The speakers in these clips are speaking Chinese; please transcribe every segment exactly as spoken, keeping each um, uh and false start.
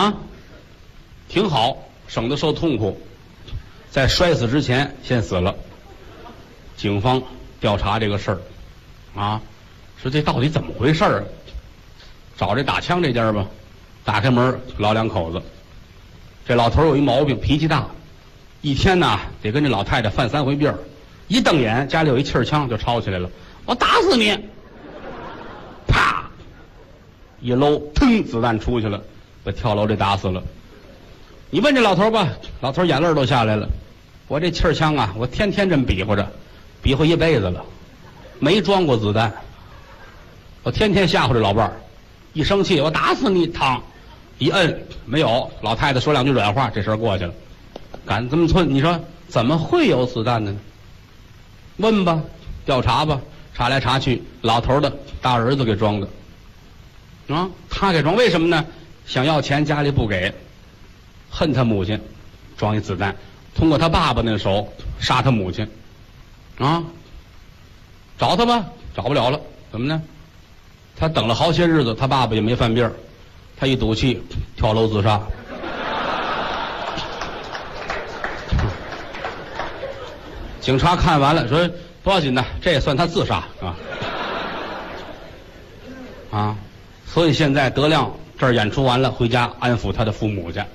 啊，挺好，省得受痛苦。在摔死之前先死了。警方调查这个事儿，啊，说这到底怎么回事儿？找这打枪这家吧，打开门，老两口子。这老头有一毛病，脾气大，一天呢得跟这老太太犯三回病，一瞪眼家里有一气儿枪就吵起来了，我打死你！啪，一搂，腾，子弹出去了，把跳楼这打死了。你问这老头吧，老头眼泪都下来了。我这气儿枪啊，我天天这么比划着，比划一辈子了，没装过子弹。我天天吓唬这老伴儿，一生气我打死你，嘡，一摁没有。老太太说两句软话，这事儿过去了。敢这么寸，你说怎么会有子弹呢？问吧，调查吧，查来查去，老头的大儿子给装的，啊，他给装，为什么呢？想要钱，家里不给，恨他母亲，装一子弹，通过他爸爸那手杀他母亲，啊，找他吧，找不了了，怎么呢？他等了好些日子，他爸爸也没犯病，他一赌气跳楼自杀。警察看完了说不要紧的，这也算他自杀啊啊！所以现在德亮这儿演出完了，回家安抚他的父母去。啊，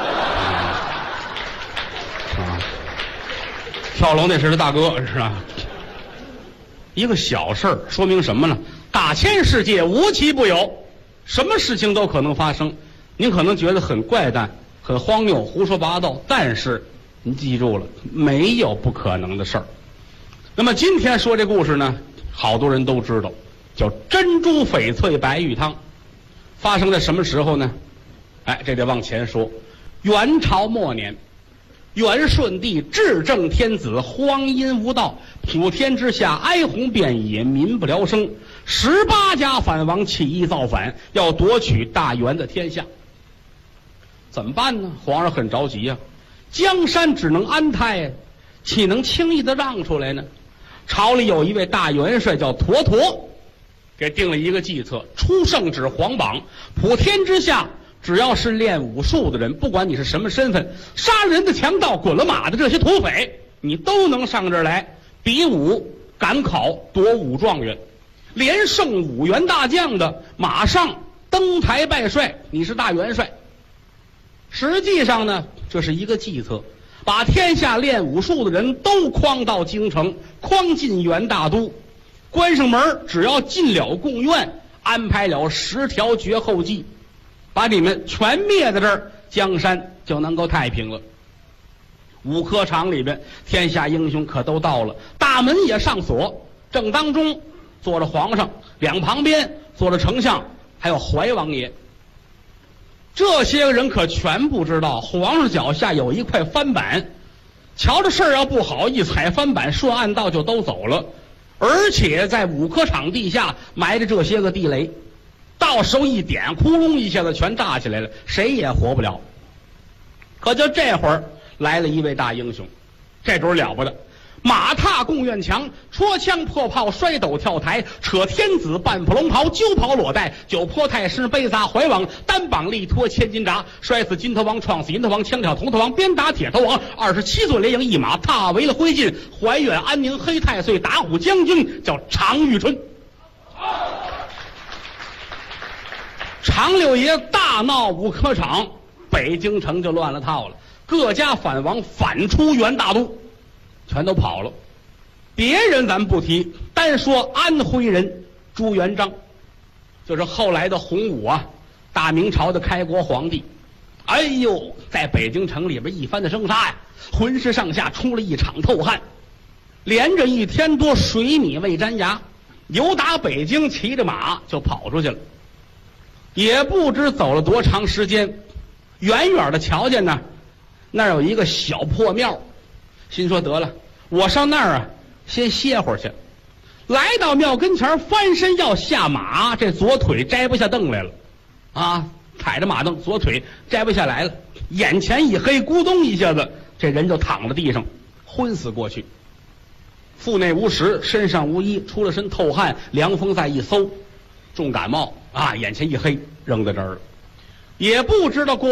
啊跳楼那是他大哥是吧？一个小事儿说明什么呢？大千世界无奇不有，什么事情都可能发生。您可能觉得很怪诞、很荒谬、胡说八道，但是您记住了，没有不可能的事儿。那么今天说这故事呢，好多人都知道，叫珍珠翡翠白玉汤。发生在什么时候呢？哎，这得往前说。元朝末年，元顺帝至正天子，荒淫无道，普天之下哀鸿遍野，民不聊生。十八家反王起义造反，要夺取大元的天下。怎么办呢？皇上很着急呀、啊，江山只能安泰，岂能轻易的让出来呢？朝里有一位大元帅叫佗佗，给定了一个计策：出圣旨皇榜，普天之下只要是练武术的人，不管你是什么身份，杀人的强盗、滚了马的这些土匪，你都能上这儿来比武、赶考、夺武状元。连胜五员大将的，马上登台拜帅，你是大元帅。实际上呢，这是一个计策，把天下练武术的人都诓到京城，诓进元大都，关上门，只要进了贡院，安排了十条绝后计，把你们全灭在这儿，江山就能够太平了。武科场里边，天下英雄可都到了，大门也上锁，正当中坐着皇上，两旁边坐着丞相，还有怀王爷。这些个人可全不知道，皇上脚下有一块翻板，瞧着事儿要不好，一踩翻板，顺暗道就都走了。而且在武科场地下埋着这些个地雷，到时候一点，窟窿一下子全炸起来了，谁也活不了。可就这会儿来了一位大英雄，这主了不得，马踏贡院墙，戳枪破炮，摔斗跳台，扯天子半破龙袍，揪袍裸带，九坡太师背砸怀网，单绑力托千斤闸，摔死金头王，撞死银头王，枪挑铜头王，鞭打铁头王，二十七座连营一马踏为了灰烬，怀远安宁黑太岁打虎将军叫常遇春。常六爷大闹武科场，北京城就乱了套了，各家反王反出元大都，全都跑了。别人咱不提，单说安徽人朱元璋，就是后来的洪武啊，大明朝的开国皇帝。哎呦，在北京城里边一番的生杀呀，浑身上下出了一场透汗，连着一天多水米未沾牙，由打北京骑着马就跑出去了。也不知走了多长时间，远远的瞧见呢，那儿有一个小破庙，心说得了，我上那儿啊先歇会儿去。来到庙跟前，翻身要下马，这左腿摘不下凳来了啊，踩着马凳，左腿摘不下来了，眼前一黑，咕咚一下子这人就躺在地上昏死过去。腹内无食，身上无衣，出了身透汗，凉风再一搜，重感冒啊，眼前一黑，扔在这儿了。也不知道过